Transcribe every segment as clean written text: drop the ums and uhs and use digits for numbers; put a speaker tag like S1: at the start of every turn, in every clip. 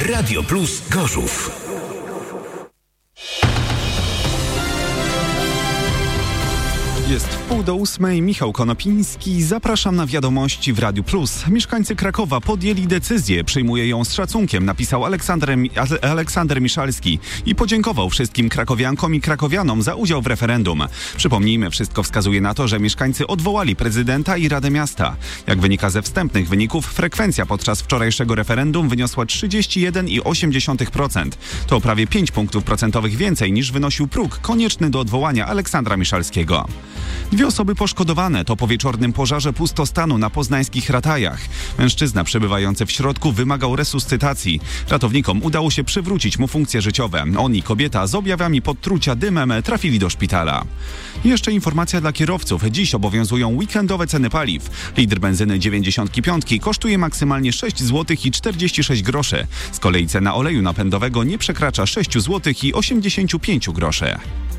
S1: Radio Plus Gorzów.
S2: Jest 7:30, Michał Konopiński. Zapraszam na wiadomości w Radiu Plus. Mieszkańcy Krakowa podjęli decyzję, przyjmuje ją z szacunkiem, napisał Aleksander Miszalski i podziękował wszystkim krakowiankom i krakowianom za udział w referendum. Przypomnijmy, wszystko wskazuje na to, że mieszkańcy odwołali prezydenta i Radę Miasta. Jak wynika ze wstępnych wyników, frekwencja podczas wczorajszego referendum wyniosła 31,8%. To prawie 5 punktów procentowych więcej niż wynosił próg konieczny do odwołania Aleksandra Miszalskiego. 2 osoby poszkodowane to po wieczornym pożarze pustostanu na poznańskich Ratajach. Mężczyzna przebywający w środku wymagał resuscytacji. Ratownikom udało się przywrócić mu funkcje życiowe. On i kobieta z objawami podtrucia dymem trafili do szpitala. Jeszcze informacja dla kierowców. Dziś obowiązują weekendowe ceny paliw. Litr benzyny 95 kosztuje maksymalnie 6 zł i 46 groszy. Z kolei cena oleju napędowego nie przekracza 6 zł i 85 groszy.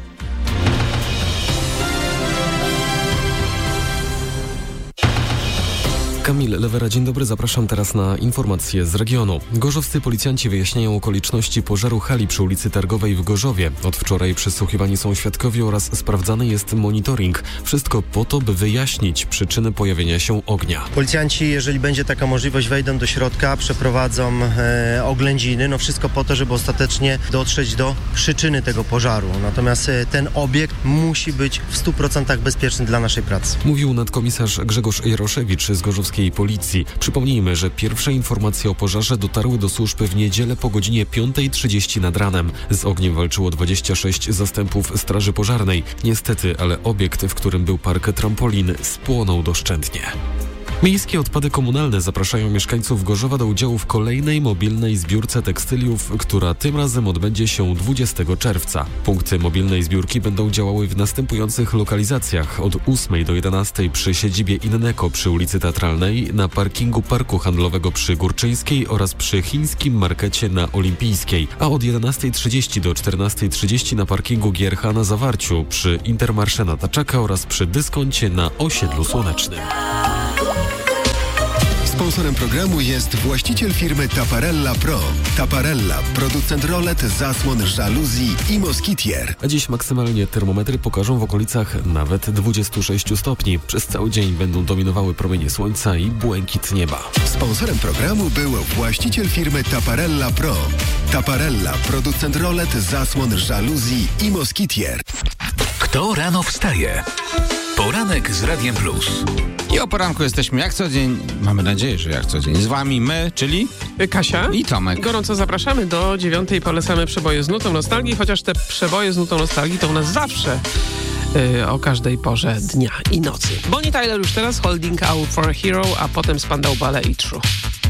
S3: Kamil Lewera, dzień dobry, zapraszam teraz na informacje z regionu. Gorzowscy policjanci wyjaśniają okoliczności pożaru hali przy ulicy Targowej w Gorzowie. Od wczoraj przesłuchiwani są świadkowie oraz sprawdzany jest monitoring. Wszystko po to, by wyjaśnić przyczyny pojawienia się ognia.
S4: Policjanci, jeżeli będzie taka możliwość, wejdą do środka, przeprowadzą oględziny, wszystko po to, żeby ostatecznie dotrzeć do przyczyny tego pożaru. Natomiast ten obiekt musi być w 100% bezpieczny dla naszej pracy.
S3: Mówił nadkomisarz Grzegorz Jaroszewicz z gorzowskiej Policji. Przypomnijmy, że pierwsze informacje o pożarze dotarły do służb w niedzielę po godzinie 5:30 nad ranem. Z ogniem walczyło 26 zastępów straży pożarnej. Niestety, ale obiekt, w którym był park trampolin, spłonął doszczętnie. Miejskie odpady komunalne zapraszają mieszkańców Gorzowa do udziału w kolejnej mobilnej zbiórce tekstyliów, która tym razem odbędzie się 20 czerwca. Punkty mobilnej zbiórki będą działały w następujących lokalizacjach: od 8 do 11 przy siedzibie Inneko przy ulicy Teatralnej, na parkingu Parku Handlowego przy Górczyńskiej oraz przy chińskim markecie na Olimpijskiej, a od 11:30 do 14:30 na parkingu GRH na Zawarciu, przy Intermarché na Taczaka oraz przy dyskoncie na Osiedlu Słonecznym.
S1: Sponsorem programu jest właściciel firmy Taparella Pro. Taparella, producent rolet, zasłon, żaluzji i moskitier.
S3: A dziś maksymalnie termometry pokażą w okolicach nawet 26 stopni. Przez cały dzień będą dominowały promienie słońca i błękit nieba.
S1: Sponsorem programu był właściciel firmy Taparella Pro. Taparella, producent rolet, zasłon, żaluzji i moskitier. Kto rano wstaje? Poranek z Radiem Plus.
S5: I o poranku jesteśmy jak co dzień, mamy nadzieję, że jak co dzień. Z wami my, czyli
S6: Kasia
S5: i Tomek.
S6: Gorąco zapraszamy do 9:00, polecamy przeboje z nutą nostalgii, chociaż te przeboje z nutą nostalgii to u nas zawsze o każdej porze dnia i nocy. Bonnie Tyler już teraz, Holding Out for a Hero, a potem Spandau Ballet i True.